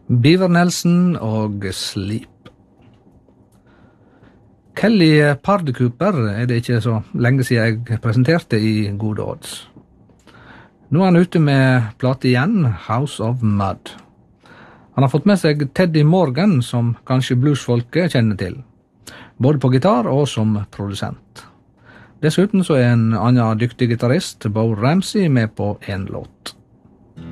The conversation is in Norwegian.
Beaver Nelson og Sleep. Kelly Pardcooper det ikke så lenge siden jeg presenterte i Gode Odds. Nå han ute med plate igjen, House of Mud. Han har fått med seg Teddy Morgan, som kanskje bluesfolket kjenner til, både på gitar og som produsent. Dessuten så en annen dyktig gitarist, Bo Ramsey, med på en låt.